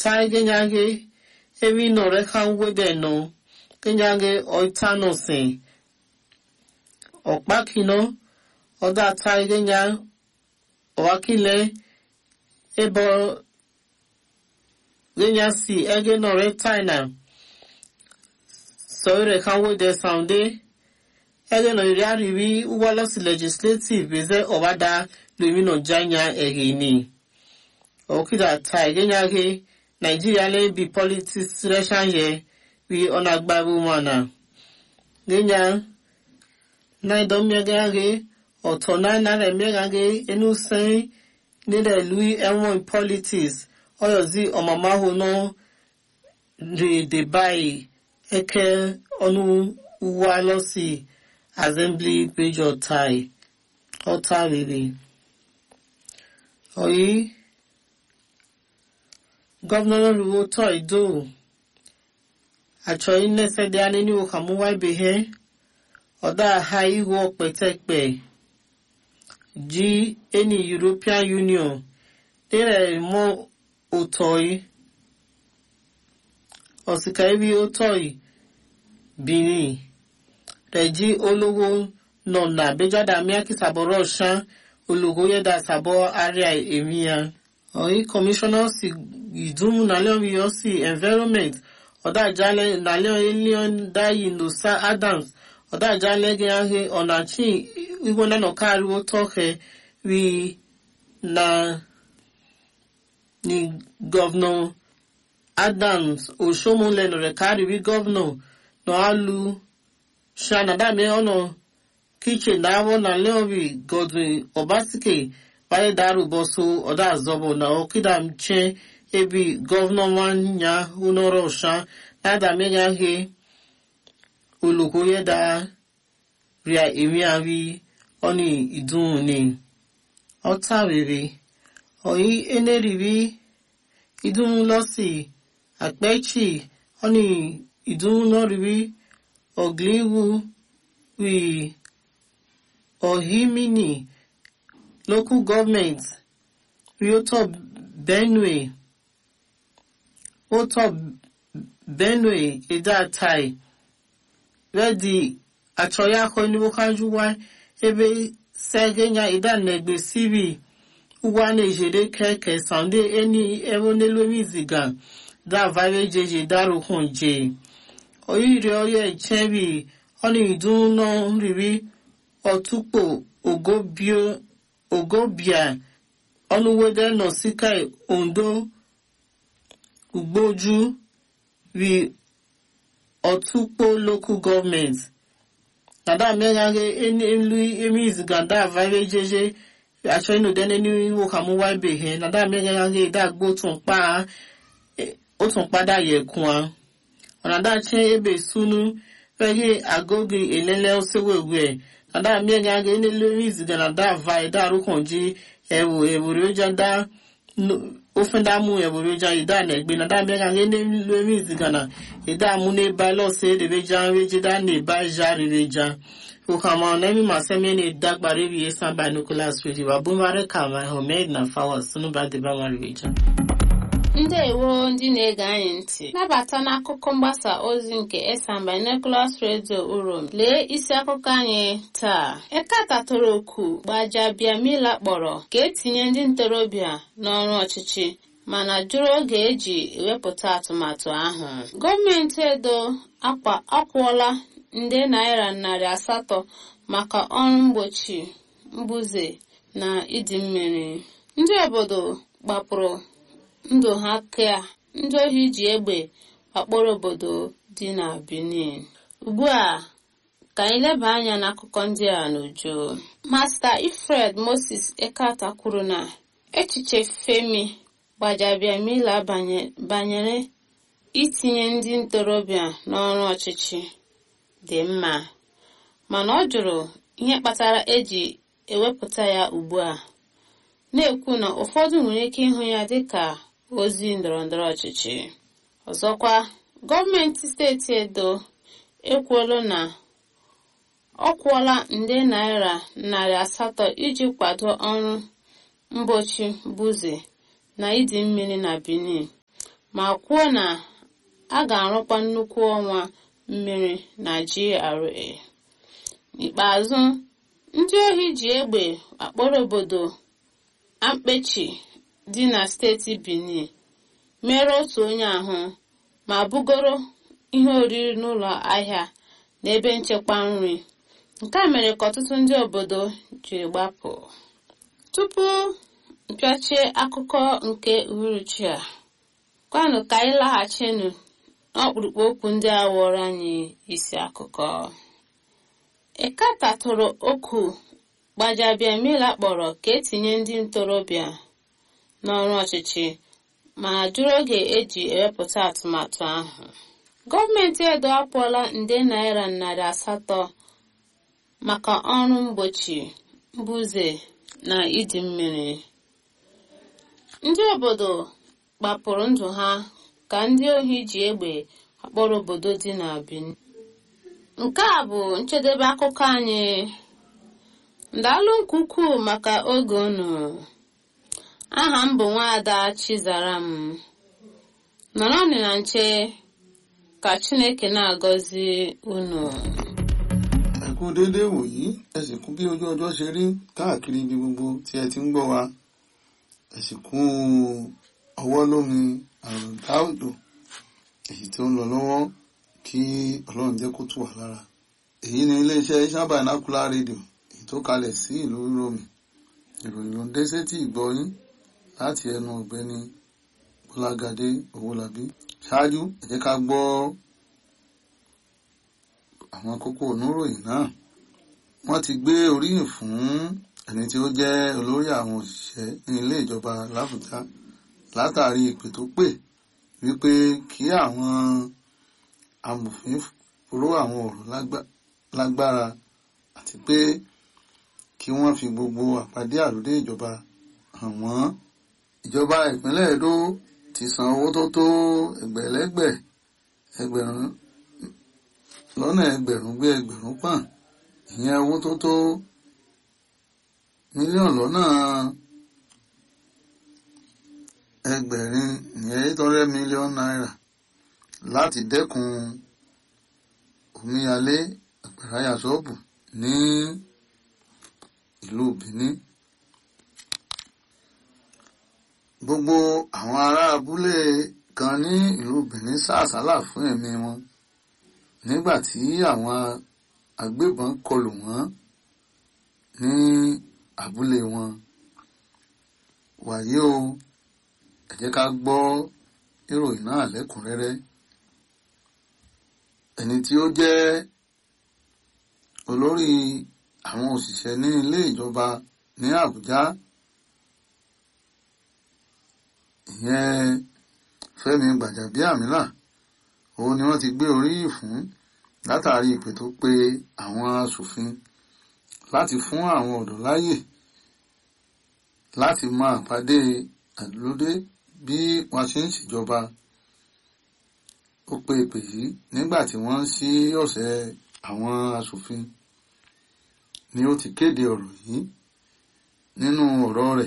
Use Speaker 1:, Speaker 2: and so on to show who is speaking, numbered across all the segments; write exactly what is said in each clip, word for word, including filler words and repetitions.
Speaker 1: tai genyage evi no rekan wede no genyage oitano se okpakino oda tai genya wakile ebo genya si ege no retaina so rekan wede sounde ege no riariwi uwalos legislative beze obada lumino janya egini okida tai genyage Nigeria le bi politics reshan ye wi onagbabu mana genya na idomye gage otona na remye gage enu sen ni de lui ewon politics oyozi omama ho no de de bai eke onu uwa losi assembly page tai otavili oyi Governor Ruto Ido Achoyi nese de anini okamuwa behe oda hai wo petekpe ji any European Union ere mo otoi osikaibi otoi bini reji ologo nona bejada miaki saboro shan ologo yeda sabo area emia Oi commissioner si idumu na leon yo si environment oda jale na leon alien dai no sa Adams oda jale ge ahe onachi igona no kari wo toke wi na ni governor Adams Oshomole no rekari wi governor no alu shana da me ono kitchen na wo na leon wi Godwin Obasike Baye daru boso oda zobo na okida mche ebi governor wanya unoro sha nada menya he ulukoye da ria emiawi oni idun ni ota rere oyi eneribi idun losi akpechi oni idun no ribi ogliwu wi ohimini local government Rioto Benue Oto Benue Ida Tai Ready Achoya Koni Wokanjuwa Ebe Segenya Ida Negbe Sibi Uwane Jede Keke Sande Eni Evonelo Miziga Da Vare Jeje Daru Honje Oyiri Oye Chebi Oni Iduno Ribi Otupo Ogobio Ogobia Onuwede no Sikai Ondo Ugboju wi Otupo local government Nada megage eni lui emiz ganda vare jeje actually no dene ni wo kamu wa behe nada megage da gbo tun pa o tun pada ye kun Nada che ebe sunu feye agogi elele osewewe Nada megage eni lui emiz ganda vai da rukonji ewo ewo roja da ofenda mu ewo roja ida na egbe na da megage eni lui emiz gana ida mu ne ba lo se de beja weje da ne ba ja reja Ukama nemi masemi ni dagbare bi esan by Nicholas Fiji wa bumare kama Homed na fawa sunu ba de ba marija.
Speaker 2: Ndewo ndị na-ege anyị ntị nabata n'akụkọ mgbasa ozi nke Esan by Nicholas Radio Urom lee isi akụkọ anyị taa Ekata toro oku Gbajabiamila kpọrọ ka etinye ndị ntorobịa n'ọrụ ọchịchị mana jụrụ oge eji ewepụta atụmatụ ahụ gọọmenti Edo akwa akwụọla nde naira narị asatọ maka ọrụ mgbochi mbuze na ịdị mmiri ndị obodo gbapụrụ ndụ ha ka ndị ohi ji egbe akpọrọ obodo dị na Benin ugbu a ka anyị leba anya n'akụkọ ndị a n'uju Master Ifred Moses Ekata kwuru na echiche Femi Gbajabiamila banyere itinye ndị ntorobịa n'ọrụ ọchịchị dị mma mana ọ jụrụ ihe kpatara eji ewepụta ya ugbu a na-ekwu na ụfọdụ nwere ike ịhụ ya dịka ozi ndọrọndọrọ ọchịchị ọzọkwa gọọmenti steeti Edo ekwuola na ọ kwụọla nde naira narị asatọ iji kwado ọrụ mgbochi mbuze na ịdị mmiri na Benin ma kwuo na a ga-arụkwa nnukwu ọnwa mmiri na G R A. N'ikpeazụ, ndị ohi ji egbe akpọrọ obodo Ampechi dị na steeti Benin mere otu onye ahụ ma bugoro ihe oriri n'ụlọ ahịa na ebe nchekwa nri. Nke a mere ka ọtụtụ ndị obodo jiri gbapụ. Tupu mpịachie akụkọ nke uhuruchi a, kwanụ ka anyị laghachinu n'ọkpụrụkpụ okwu ndị a wụrụ anyị isi akụkọ. Ekata tụrụ oku Gbajabiamila kpọrọ ka etinye ndị ntorobịa n'ọrụ ọchịchị ma jụrụ oge eji ewepụta atụmatụ ahụ. Gọọmenti Edo akwụọla nde naira narị asatọ maka ọrụ mgbochi mbuze na ịdị mmiri. Ndị obodo gbapụrụ ndụ ha ka ndị ohi ji egbe akpọrọ obodo dị na Benin. Nke a bụ njedebe akụkọ anyị. Ndalụ nke ukwuu maka oge unu. Aha m bụ Nwaada Chizaram. Nọrọnụ na nche ka Chineke na-agọzi unu.
Speaker 3: Ẹ kú dédé wòyí, ẹ sì kú bí ojú ọjọ́ ṣe rí káàkiri ibi gbogbo tí ẹ ti ń gbọ́ wa. Ẹ sì kú ọwọ́ lómi àrùndá òjò èyí tí ó ń lọ lọ́wọ́ kí Ọlọ́run jẹ́ kó tù wá lára. Èyí ni iléeṣẹ́ Asian Binocular Radio èyí tó kalẹ̀ sí ìlú Rome. Ìròyìn ló ń dé sétí ìgbọ́ yín láti ẹnu ọ̀gbẹ́ni Bọ́lágadé Owólabí. Ṣáájú ẹ jẹ́ ká gbọ́ àwọn kókó oníròyìn náà. Wọ́n ti gbé oríyìn fún ẹni tí ó jẹ́ olórí àwọn òṣìṣẹ́ ní ilé ìjọba l'Àbújá látàrí ìpè tó pè wípé kí àwọn amòfin ró àwọn ọ̀rọ̀ lágbára àti pé kí wọ́n fi gbogbo àpàdé àròdé ìjọba hàn wọ́n. Ìjọba ìpínlẹ̀ Edo ti san owó tó tó ẹgbẹ̀lẹ́gbẹ̀ ẹgbẹ̀rún lọ́nà ẹgbẹ̀rún gbé ẹgbẹ̀rún pọ̀n, ìyẹn owó tó tó mílíọ̀nù lọ́nà ẹgbẹ̀rin ìyẹn eight hundred million naira láti dẹ́kun omíyalé àgbàrá ya ṣọ́ọ̀bù ní ìlú Benin. Gbogbo àwọn ará abúlé kan ní ìlú Benin sá àsálà fún ẹ̀mí wọn nígbà tí àwọn agbébọn kọlù wọ́n ní abúlé wọn. Wàyí o, ẹ jẹ́ ká gbọ́ ìròyìn náà lẹ́kùnrẹ́rẹ́. Ẹni tí ó jẹ́ olórí àwọn òṣìṣẹ́ ní ilé ìjọba ní Àbújá, ìyẹn Fẹ́mi Gbàjàbíàmílà, òun ni wọ́n ti gbé oríyìn fún látàrí ìpè tó pe àwọn aṣòfin láti fún àwọn ọ̀dọ́ láyè láti máa pàdé àdúródé bí wọ́n ṣe ń ṣèjọba. Ó pe ìpè yìí nígbà tí wọ́n ń ṣí ọ̀sẹ̀ àwọn aṣòfin ni ó ti kéde ọ̀rọ̀ yìí. Nínú ọ̀rọ̀ rẹ̀,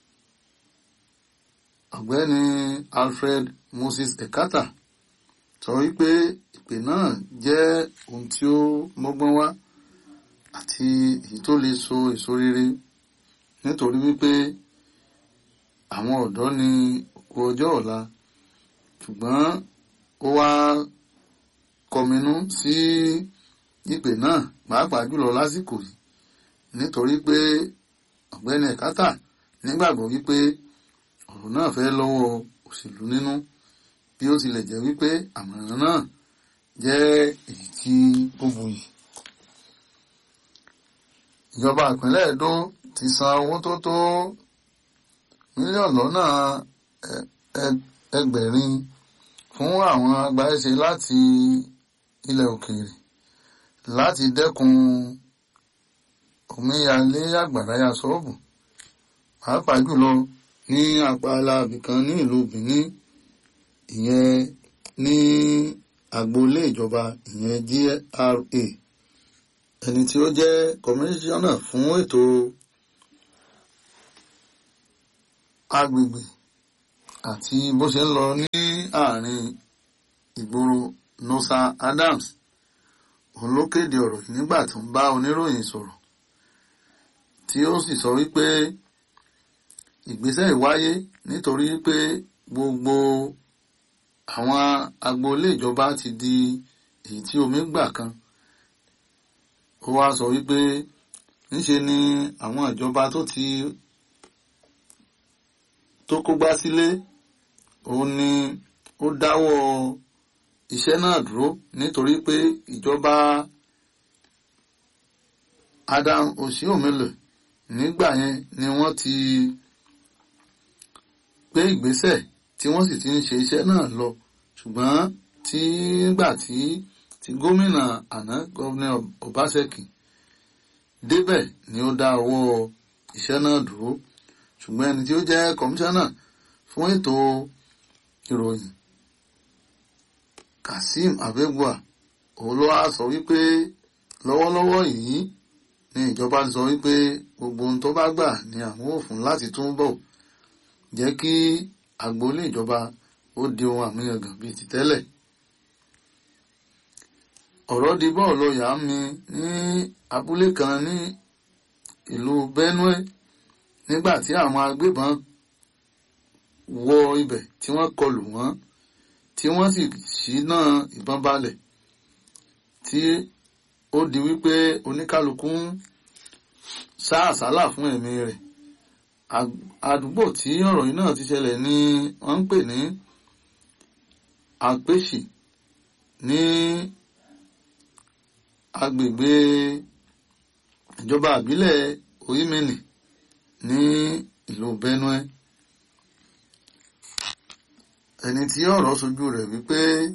Speaker 3: ọ̀gbẹ́ni Alfred Moses Ekata sọ wípé ìpè náà jẹ́ ohun tí ó mọ́gbọ́n wá àti èyí tó lè so èso rere nítorí wípé àwọn ọ̀dọ́ ni òkú ọjọ́ ọ̀la, ṣùgbọ́n ó wá kọminú sí ìpè náà pàápàá jùlọ lásìkò yìí nítorí pé ọ̀gbẹ́ni Ekata nígbàgbọ́ wípé ọ̀rọ̀ náà fẹ́ lọ́wọ́ òṣèlú nínú, bí ó tilẹ̀ jẹ́ wípé àmọ̀ràn náà jẹ́ èyí tí ó buyì. Ìjọba ìpínlẹ̀ Edo ti san owó tó tó mílíọ̀nù lọ́nà ẹgbẹ̀rin fún àwọn agbáṣe láti ilẹ̀ òkèèrè láti dẹ́kun omíyalé àgbàrá ya ṣọ́ọ̀bù, pàápàá jùlọ ní apàlà ibìkan ní ìlú Benin, ìyẹn ní agboolé ìjọba ìyẹn G R A. Ẹni tí ó jẹ́ kọmíṣánná fún ètò agbègbè àti bó ṣe ń lọ ní àárín ìgboro Nosa Adams òun ló kéde ọ̀rọ̀ yìí nígbà tó ń bá oníròyìn sọ̀rọ̀ tí ó sì sọ wípé ìgbésẹ̀ ìwáyé nítorí pé gbogbo àwọn agboolé ìjọba ti di èyí tí omi gbà kan. Ó wá sọ wípé níṣe ni àwọn ìjọba tó ti tó kógbá sílé òun ni ó dáwọ́ iṣẹ́ náà dúró nítorí pé ìjọba Adam Oshiomhole nígbà yẹn ni wọ́n ti gbé ìgbésẹ̀ tí wọ́n sì ti ń ṣe iṣẹ́ náà lọ, ṣùgbọ́n tí nígbà tí tí gómìnà àná gómìnà Obaseki débẹ̀ ni ó dá ọwọ́ iṣẹ́ náà dúró. Ṣùgbọ́n ẹni tí ó jẹ́ kọmíṣánná fún ètò ìròyìn Kasim Abegua òun ló wá sọ wípé lọ́wọ́lọ́wọ́ yìí ni ìjọba sọ wípé gbogbo ohun tó bá gbà ni àwọn ò fún láti túnbọ̀ jẹ́ kí agboolé ìjọba ó di ohun àmúyangàn bíi ti tẹ́lẹ̀. Ọ̀rọ̀ di bọ́ọ̀lù ọ̀yà mi ní abúlé kan ní ìlú Benue nígbà tí àwọn agbébọn wọ ibẹ̀ tí wọ́n kọlù wọ́n tí wọ́n sì ṣínà ìbọn balẹ̀ tí ó di wípé oníkálukú ń sá àsálà fún ẹ̀mí rẹ̀. Àdúgbò tí ọ̀rọ̀ yìí náà ti ṣẹlẹ̀ ni wọ́n ń pè ní Apèsì ní agbègbè ìjọba ìbílẹ̀ Oyimeni ní ìlú Benue. Ẹni tí ọ̀rọ̀ sojú rẹ̀ wípé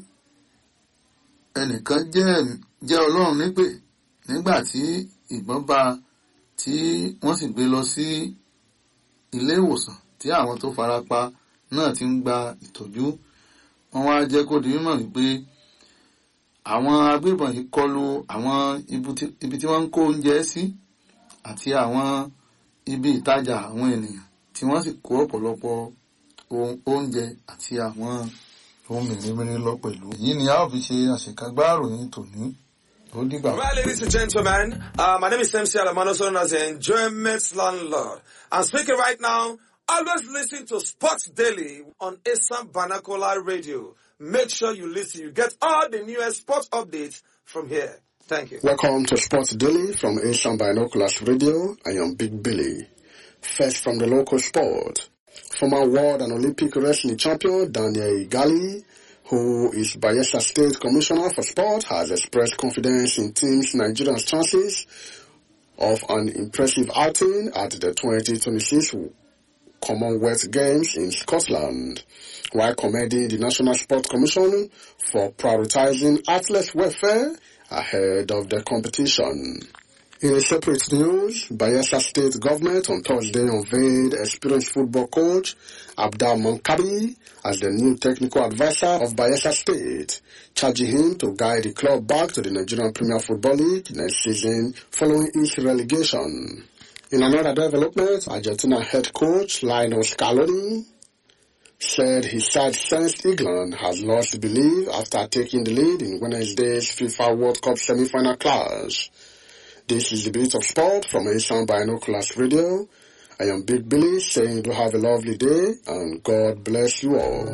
Speaker 3: ẹnìkan jẹ́ jẹ́ Ọlọ́run nípè nígbà tí ìbọn bá tí wọ́n sì gbé lọ sí ilé ìwòsàn tí àwọn tó farapa náà ti ń gba ìtọ́jú. Wọ́n wá jẹ́ kó di mímọ̀ wípé àwọn agbébọn yìí kọlù àwọn ibi tí wọ́n ń kó oúnjẹ sí àti àwọn ibi ìtajà àwọn ènìyàn tí wọ́n sì kó ọ̀pọ̀lọpọ̀ oúnjẹ àti àwọn ohun mèremère lọ pẹ̀lú. Èyí ni a ó fi ṣe àṣekágbá ìròyìn tòní.
Speaker 4: Well, ladies and gentlemen, uh, my name is M C Alamano, known as the Enjoyment Landlord. I'm speaking right now. Always listen to Sports Daily on Asam Banakola Radio. Make sure you listen. You get all the newest sports updates from here. Thank you.
Speaker 5: Welcome to Sports Daily from Asam Binoculars Radio. I am Big Billy. First from the local sport. Former world and Olympic wrestling champion Daniel Igali, who is Bayelsa State Commissioner for Sport, has expressed confidence in Team Nigeria's chances of an impressive outing at the twenty twenty-six Commonwealth Games in Scotland, while commending the National Sport Commission for prioritizing athletes' welfare ahead of the competition. In a separate news, Bayelsa State government on Thursday unveiled experienced football coach Abdal Mankabi as the new technical advisor of Bayelsa State, charging him to guide the club back to the Nigerian Premier Football League next season following its relegation. In another development, Argentina head coach Lionel Scaloni said his side sensed England has lost belief after taking the lead in Wednesday's FIFA World Cup semi-final clash. This is the Bit of Sport from Asian Binoculars Radio. I am Big Billy saying do have a lovely day and God bless you all.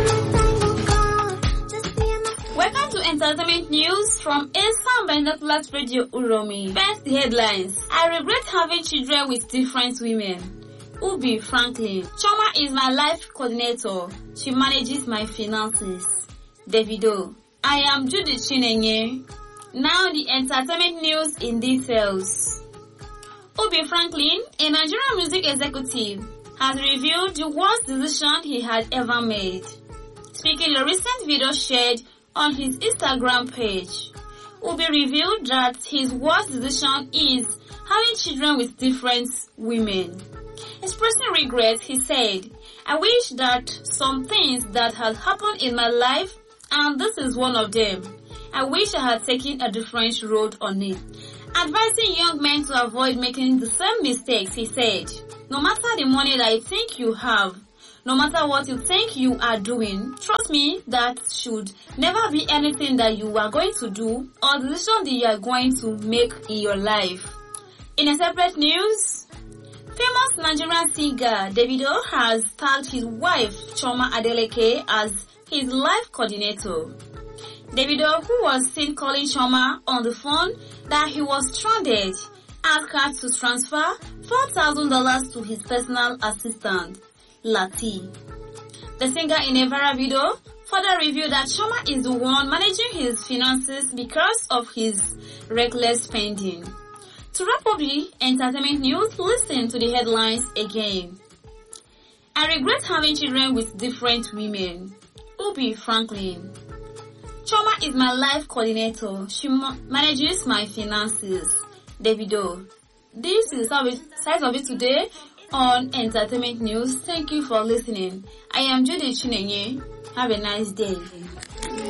Speaker 6: Welcome to Entertainment News from Asian Binoculars Radio Uromi. First, the headlines. I regret having children with different women. Ubi Franklin. Choma is my life coordinator. She manages my finances. Davido. I am Judy Chinenye. Now the entertainment news in details. Ubi Franklin, a Nigerian music executive, has revealed the worst decision he had ever made. Speaking in a recent video shared on his Instagram page, Ubi revealed that his worst decision is having children with different women. Expressing regret, he said, I wish that some things that had happened in my life, and this is one of them, I wish I had taken a different road on it. Advising young men to avoid making the same mistakes, he said, no matter the money that you think you have, No matter what you think you are doing, trust me, that should never be anything that you are going to do or decision that you are going to make in your life. In a separate news, famous Nigerian singer Davido has tagged his wife Chioma Adeleke as his life coordinator. Davido, who was seen calling Chioma on the phone that he was stranded, asked her to transfer four thousand dollars to his personal assistant, Lati. The singer in a viral video further revealed that Chioma is the one managing his finances because of his reckless spending. To wrap up the entertainment news, listen to the headlines again. I regret having children with different women. Ubi Franklin. Chioma is my life coordinator. She ma- manages my finances. Davido. This is the size of it today on Entertainment News. Thank you for listening. I am Judy Chinenye. Have a nice day.